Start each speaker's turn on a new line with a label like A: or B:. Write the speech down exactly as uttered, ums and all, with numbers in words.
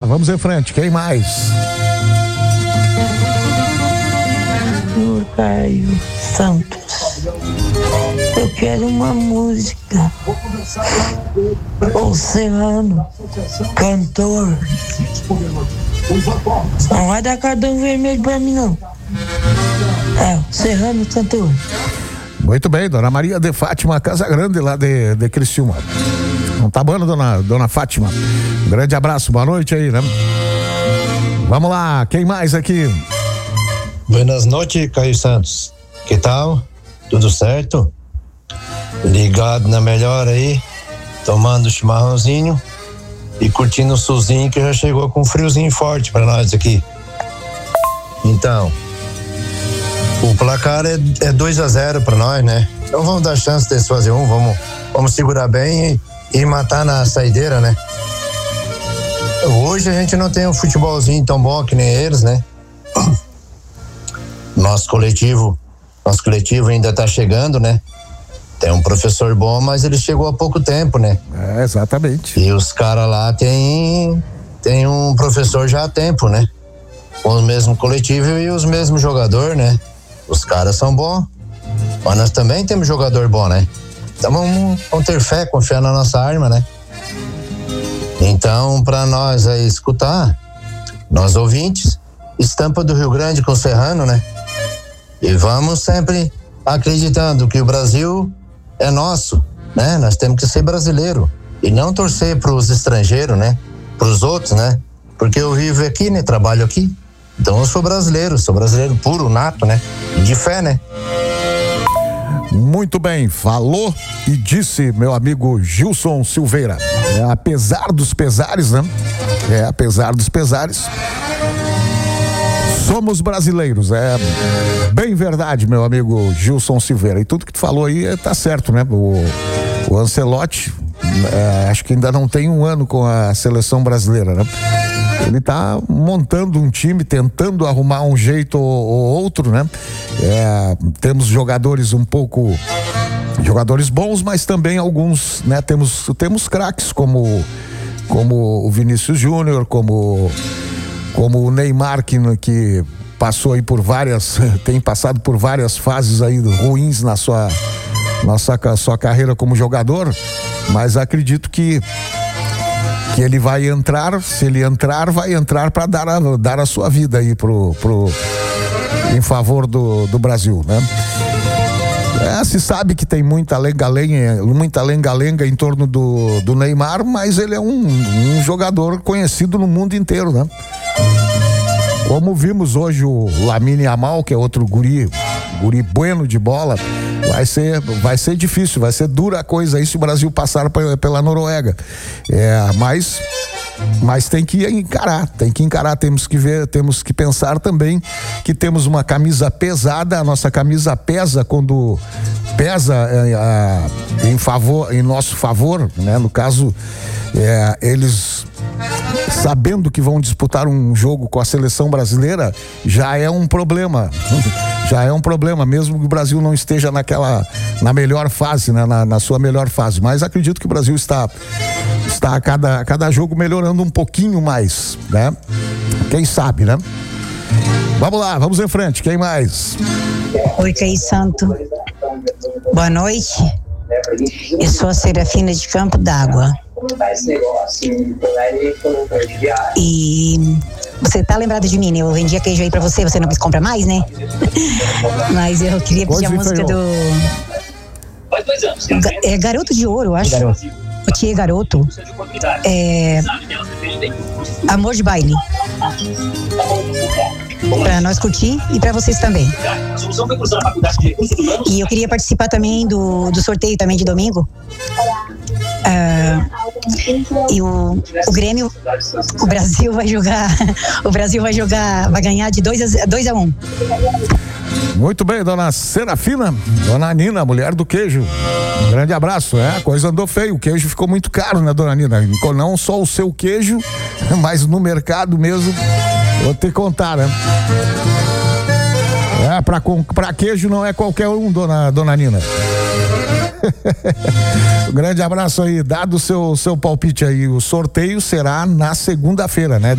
A: vamos em frente. Quem mais?
B: Senhor Caio Santos, eu quero uma música. O Serrano, cantor. Não vai dar cartão vermelho pra mim, não. É, o Serrano, cantor.
A: Muito bem, dona Maria de Fátima Casagrande, lá de, de Criciúma. Não tá bom, dona, dona Fátima? Um grande abraço, boa noite aí, né? Vamos lá, quem mais aqui?
C: Buenas noites, Caio Santos. Que tal? Tudo certo? Ligado na melhor aí, tomando chimarrãozinho e curtindo o solzinho que já chegou com um friozinho forte pra nós aqui. Então, o placar é, é dois a zero pra nós, né? Então vamos dar chance de fazer um, vamos, vamos segurar bem e, e matar na saideira, né? Hoje a gente não tem um futebolzinho tão bom que nem eles, né? Nosso coletivo, nosso coletivo ainda tá chegando, né? Tem um professor bom, mas ele chegou há pouco tempo, né?
A: É, exatamente.
C: E os caras lá tem, tem um professor já há tempo, né? Com o mesmo coletivo e os mesmos jogadores, né? Os caras são bons, mas nós também temos jogador bom, né? Então vamos, vamos ter fé, confiar na nossa arma, né? Então, para nós aí escutar, nós ouvintes, estampa do Rio Grande com o Serrano, né? E vamos sempre acreditando que o Brasil é nosso, né? Nós temos que ser brasileiro e não torcer para os estrangeiros, né? Para os outros, né? Porque eu vivo aqui, né? Trabalho aqui. Então eu sou brasileiro, sou brasileiro puro, nato, né? E de fé, né?
A: Muito bem, falou e disse meu amigo Gilson Silveira. É, apesar dos pesares, né? É, apesar dos pesares, somos brasileiros, é bem verdade, meu amigo Gilson Silveira. E tudo que tu falou aí tá certo, né? O, o Ancelotti, é, acho que ainda não tem um ano com a seleção brasileira, né? Ele tá montando um time, tentando arrumar um jeito ou, ou outro, né? É, temos jogadores um pouco, jogadores bons, mas também alguns, né? Temos, temos craques como, como o Vinícius Júnior, como, como o Neymar, que, que passou aí por várias, tem passado por várias fases aí ruins na sua, na sua, sua carreira como jogador, mas acredito que que ele vai entrar, se ele entrar, vai entrar para dar a, dar a sua vida aí pro, pro, em favor do, do Brasil, né? É, se sabe que tem muita lenga-lenga, muita lenga-lenga em torno do, do Neymar, mas ele é um, um jogador conhecido no mundo inteiro, né? Como vimos hoje o Lamine Yamal, que é outro guri, guri bueno de bola, vai ser, vai ser difícil, vai ser dura a coisa aí se o Brasil passar pela Noruega. É, mas, mas tem que encarar, tem que encarar, temos que ver, temos que pensar também que temos uma camisa pesada, a nossa camisa pesa quando pesa é, a, em favor, em nosso favor, né? No caso, é, eles sabendo que vão disputar um jogo com a seleção brasileira, já é um problema. Já é um problema, mesmo que o Brasil não esteja naquela, na melhor fase, né? na, na sua melhor fase. Mas acredito que o Brasil está, está a cada, a cada jogo melhorando um pouquinho mais, né? Quem sabe, né? Vamos lá, vamos em frente. Quem mais?
D: Oi, Caio Santo. Boa noite. Eu sou a Serafina de Campo d'Água. E você tá lembrado de mim, né? Eu vendia queijo aí pra você, você não quis comprar mais, né? Mas eu queria pedir a música do... É Garoto de Ouro, acho. O Tia Garoto. É... Amor de Baile. Pra nós curtir e pra vocês também. E eu queria participar também do, do sorteio também de domingo. Ah, e o, o Grêmio, o Brasil vai jogar, o Brasil vai jogar, vai ganhar de dois a um.
A: Muito bem, dona Serafina, dona Nina, mulher do queijo. Um grande abraço, é, a coisa andou feio, o queijo ficou muito caro, né, dona Nina? Não só o seu queijo, mas no mercado mesmo, vou te contar, né? É, pra, pra queijo não é qualquer um, dona, dona Nina. Um grande abraço aí, dado o seu, seu palpite aí, o sorteio será na segunda-feira, né?